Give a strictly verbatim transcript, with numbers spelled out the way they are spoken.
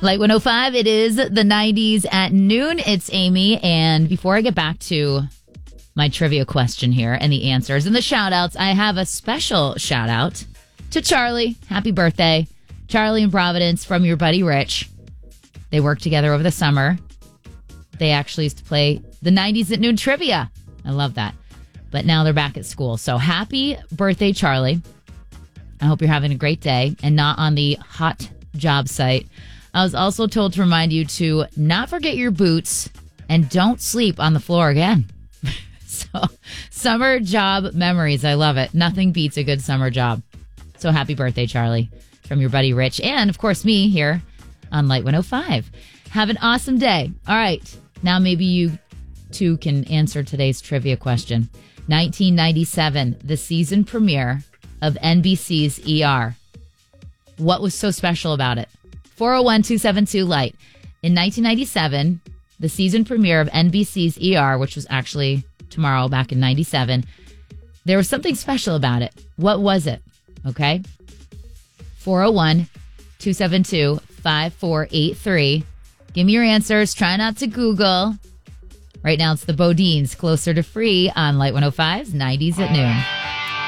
Light one oh five, it is the nineties at noon. It's Amy. And before I get back to my trivia question here and the answers and the shout outs, I have a special shout out to Charlie. Happy birthday. Charlie in Providence from your buddy Rich. They worked together over the summer. They actually used to play the nineties at noon trivia. I love that. But now they're back at school. So happy birthday, Charlie. I hope you're having a great day and not on the hot job site. I was also told to remind you to not forget your boots and don't sleep on the floor again. So, summer job memories. I love it. Nothing beats a good summer job. So happy birthday, Charlie, from your buddy Rich. And, of course, me here on Light one oh five. Have an awesome day. All right. Now maybe you two can answer today's trivia question. nineteen ninety-seven, the season premiere of N B C's E R. What was so special about it? four oh one, two seven two, light. In nineteen ninety-seven, the season premiere of N B C's E R, which was actually tomorrow back in ninety-seven, there was something special about it. What was it? Okay. four oh one, two seven two, five four eight three. Give me your answers. Try not to Google. Right now it's the Bodines, Closer to Free on Light one oh five's nineties at noon.